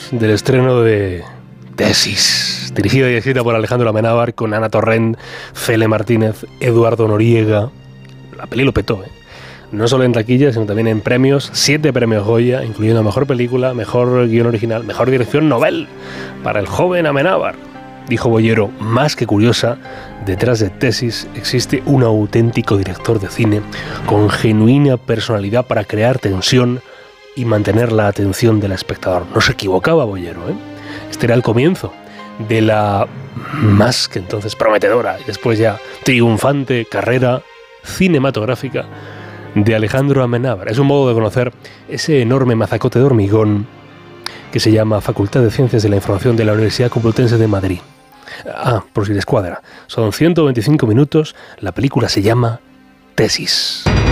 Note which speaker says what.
Speaker 1: del estreno de Tesis, dirigida y escrita por Alejandro Amenábar, con Ana Torrent, Fele Martínez, Eduardo Noriega. La peli lo petó, no solo en taquilla, sino también en premios, 7 premios Goya, incluyendo Mejor Película, Mejor Guión Original, Mejor Dirección Nobel, para el joven Amenábar. Dijo Bollero, más que curiosa, detrás de Tesis existe un auténtico director de cine con genuina personalidad para crear tensión y mantener la atención del espectador. No se equivocaba Bollero, Este era el comienzo de la más que entonces prometedora y después ya triunfante carrera cinematográfica de Alejandro Amenábar. Es un modo de conocer ese enorme mazacote de hormigón que se llama Facultad de Ciencias de la Información de la Universidad Complutense de Madrid. Por si les cuadra, son 125 minutos, la película se llama Tesis.